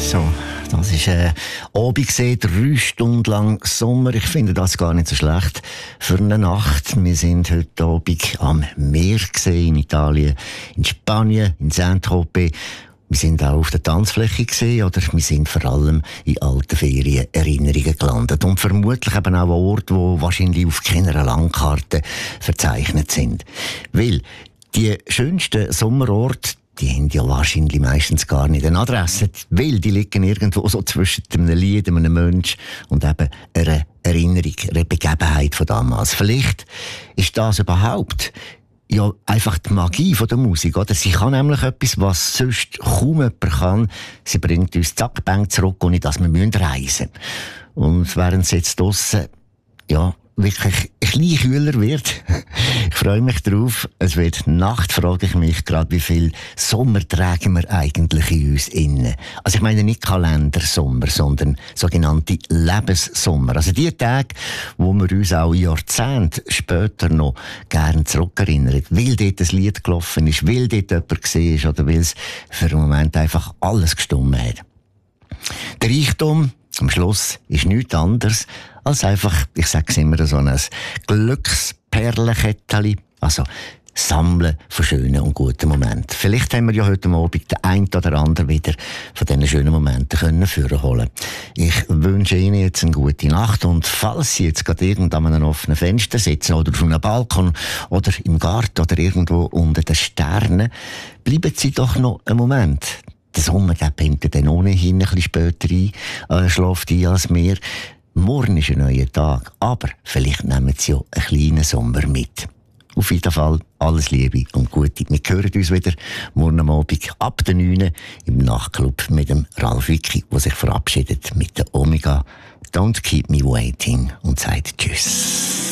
So, das ist Abend gesehen, 3 Stunden lang Sommer. Ich finde das gar nicht so schlecht für eine Nacht. Wir sind heute Abend am Meer gesehen, in Italien, in Spanien, in Saint-Tropez. Wir sind auch auf der Tanzfläche gesehen, oder wir sind vor allem in alten Ferienerinnerungen gelandet. Und vermutlich eben auch an Orten, die wahrscheinlich auf keiner Landkarte verzeichnet sind. Weil die schönsten Sommerorte, die haben ja wahrscheinlich meistens gar nicht eine Adresse, weil die liegen irgendwo so zwischen einem Lied, einem Mensch und eben einer Erinnerung, einer Begebenheit von damals. Vielleicht ist das überhaupt ja einfach die Magie von der Musik, oder? Sie kann nämlich etwas, was sonst kaum jemand kann. Sie bringt uns zack, bang zurück, ohne dass wir reisen müssen. Und während es jetzt draussen, ja, wirklich ein bisschen kühler wird. Ich freue mich drauf. Es wird Nacht, frage ich mich gerade, wie viel Sommer tragen wir eigentlich in uns innen. Also ich meine nicht Kalendersommer, sondern sogenannte Lebenssommer. Also die Tage, wo wir uns auch Jahrzehnte später noch gerne zurückerinnern. Weil dort ein Lied gelaufen ist, weil dort jemand gesehen ist oder weil es für einen Moment einfach alles gestummt hat. Der Reichtum am Schluss ist nichts anderes als einfach, ich sage es immer, so ein Glücksperlenkettchen. Also Sammeln von schönen und guten Momenten. Vielleicht haben wir ja heute Abend den einen oder anderen wieder von diesen schönen Momenten vorholen. Ich wünsche Ihnen jetzt eine gute Nacht und falls Sie jetzt gerade irgendwo an einem offenen Fenster sitzen oder auf einem Balkon oder im Garten oder irgendwo unter den Sternen, bleiben Sie doch noch einen Moment. Der Sommer, der pennt dann ohnehin ein bisschen später ein, schläft ein als wir. Morgen ist ein neuer Tag, aber vielleicht nehmen Sie ja einen kleinen Sommer mit. Auf jeden Fall alles Liebe und Gute. Wir hören uns wieder morgen Abend ab der 9 im Nachtclub mit dem Ralf Wicki, der sich verabschiedet mit der Omega. Don't keep me waiting und sagt Tschüss.